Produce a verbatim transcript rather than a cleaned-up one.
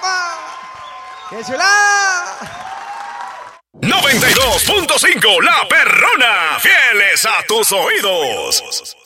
papá! ¡Qué chulada! noventa y dos punto cinco La Perrona, fieles a tus oídos.